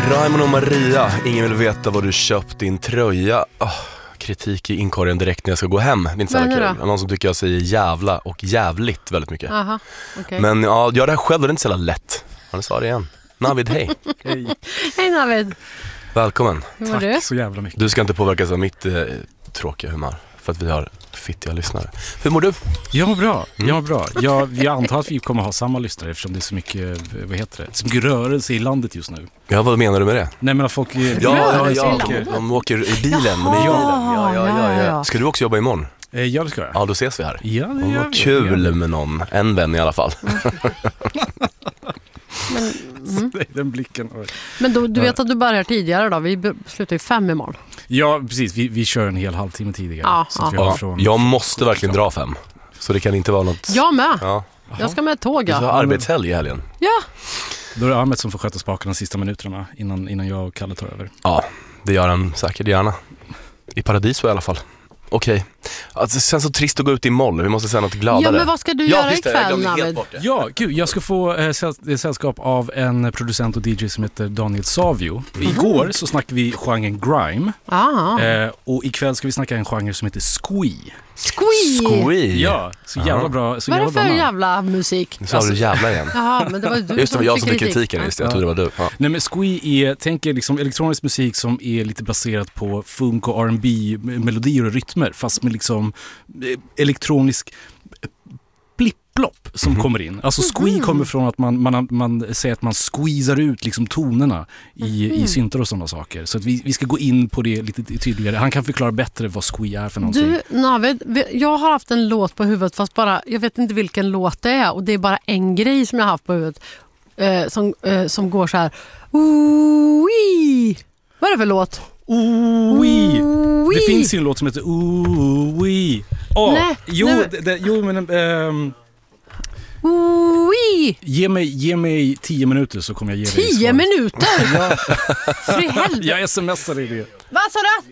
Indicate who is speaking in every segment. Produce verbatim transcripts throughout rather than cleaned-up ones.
Speaker 1: Raymond och Maria, ingen vill veta vad du köpt din tröja. Oh, kritik i inkorgen direkt när jag ska gå hem. Det är inte så kul. Någon som tycker jag säger jävla och jävligt väldigt mycket.
Speaker 2: Aha, okay.
Speaker 1: Men ja, jag det här själv är det inte så lätt. Han sa det igen. Navid, hej.
Speaker 3: Hej.
Speaker 2: Hej Navid.
Speaker 1: Välkommen.
Speaker 2: Hur mår
Speaker 3: Tack
Speaker 2: du?
Speaker 3: så jävla mycket.
Speaker 1: Du ska inte påverkas av mitt eh, tråkiga humör. För att vi har fittiga lyssnare. Hur mår du?
Speaker 3: Jag mår bra, jag mår bra. Jag, jag antar att vi kommer ha samma lyssnare eftersom det är så mycket, vad heter det, så mycket rörelse i landet just nu.
Speaker 1: Ja, vad menar du med det?
Speaker 3: Nej men att folk...
Speaker 1: Ja, ja, ja,
Speaker 2: ja.
Speaker 1: de åker i bilen.
Speaker 2: Jaha,
Speaker 1: de är i bilen. Ja, ja, ja,
Speaker 2: ja,
Speaker 1: ja.
Speaker 2: ja.
Speaker 1: Ska du också jobba imorgon?
Speaker 3: Eh, ja, det ska jag.
Speaker 1: Ja, då ses vi här.
Speaker 3: Ja, det
Speaker 1: Oh,
Speaker 3: gör
Speaker 1: vad
Speaker 3: vi.
Speaker 1: kul med någon. En vän i alla fall.
Speaker 2: Men, mm.
Speaker 3: Den blicken.
Speaker 2: men då, du vet att du börjar tidigare då. Vi slutar ju fem imorgon.
Speaker 3: Ja, precis. Vi, vi kör en hel halvtimme tidigare.
Speaker 2: Ja,
Speaker 3: så att vi
Speaker 2: ja.
Speaker 3: har
Speaker 1: Ja,
Speaker 3: från...
Speaker 1: jag måste verkligen dra fem. Så det kan inte vara något...
Speaker 2: Jag med.
Speaker 1: Ja.
Speaker 2: Jag ska med tåg.
Speaker 1: Du har
Speaker 2: Ja.
Speaker 1: arbetshelg i helgen.
Speaker 2: Ja.
Speaker 3: Då är det Ahmed som får sköta spakarna de sista minuterna innan, innan jag och Kalle tar över.
Speaker 1: Ja, det gör han säkert gärna. I Paradiso i alla fall. Okej. Okay. Alltså, sen så trist att gå ut i moll. Vi måste säga något gladare.
Speaker 2: Ja, men vad ska du
Speaker 1: ja,
Speaker 2: göra
Speaker 1: just det,
Speaker 2: ikväll,
Speaker 1: jag glömde helt
Speaker 2: Navid?
Speaker 1: bort det.
Speaker 3: Ja, gud, jag ska få eh, säll- sällskap av en producent och D J som heter Daniel Savio. Mm. Igår så snackade vi genren grime.
Speaker 2: Aha.
Speaker 3: Eh, och ikväll ska vi snacka en genre som heter squee.
Speaker 2: Squee!
Speaker 1: Squee.
Speaker 3: Ja, så jävla
Speaker 1: Aha.
Speaker 3: bra. Så
Speaker 2: Vad är
Speaker 3: jävla
Speaker 2: det
Speaker 3: bra
Speaker 2: för
Speaker 3: namn.
Speaker 2: jävla musik?
Speaker 1: Nu sa du jävla igen.
Speaker 2: Jaha, men det var du
Speaker 1: Just det,
Speaker 2: som
Speaker 1: var jag
Speaker 2: fick
Speaker 1: som fick
Speaker 2: kritik.
Speaker 1: kritiken. Just det, jag trodde det var du. Ja.
Speaker 3: Nej, men squee är, tänk er liksom elektronisk musik som är lite baserat på funk och R and B melodier och rytmer, fast med liksom eh, elektronisk blipplopp som mm. kommer in. Alltså squee mm. kommer från att man, man, man säger att man squeezar ut liksom tonerna i, mm. i syntar och sådana saker. Så att vi, vi ska gå in på det lite tydligare. Han kan förklara bättre vad squee är för någonting.
Speaker 2: Du, Navid, jag har haft en låt på huvudet fast bara, jag vet inte vilken låt det är och det är bara en grej som jag har haft på huvudet eh, som, eh, som går så här. Ooh-wee. Vad är det för låt?
Speaker 3: Ooh-wee. Det finns ju en låt som heter Ooh-wee. Åh,
Speaker 2: nej,
Speaker 3: jo,
Speaker 2: nej.
Speaker 3: Det, det, jo, men... Um,
Speaker 2: Ooh-wee.
Speaker 3: Ge mig, ge mig tio minuter så kommer jag ge dig
Speaker 2: Tio
Speaker 3: svar.
Speaker 2: minuter? Ja. För i helvete.
Speaker 3: Jag smsar i det.
Speaker 2: Vad sa du?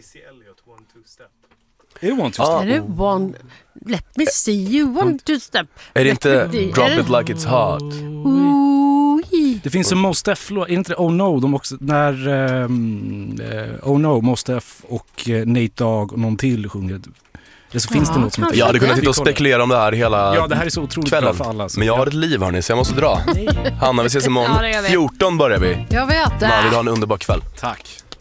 Speaker 3: Är det one two
Speaker 1: Ah.
Speaker 3: step?
Speaker 2: Är det one... Let me see you one two step.
Speaker 1: Är det inte
Speaker 2: Det-
Speaker 1: Drop
Speaker 2: är
Speaker 1: It
Speaker 2: det-
Speaker 1: Like It's Hot?
Speaker 2: Ooh-wee.
Speaker 3: Det finns en Mos Def-låt, är det inte Oh No, de också, när um, uh, Oh No, Mos Def och uh, Nate Dogg och någon till sjunger. Det så finns
Speaker 2: Ja,
Speaker 3: det något som heter...
Speaker 1: Jag hade kunnat sitta och spekulera om det här hela
Speaker 3: Ja, det här är så otroligt
Speaker 1: kvällen.
Speaker 3: bra för alla. Så
Speaker 1: Men jag har ett liv hörni, så jag måste dra. Hanna, vi ses imorgon.
Speaker 2: Ja, det gör vi.
Speaker 1: fjorton börjar vi.
Speaker 2: Jag vet det.
Speaker 1: Man vill ha en underbar kväll.
Speaker 3: Tack.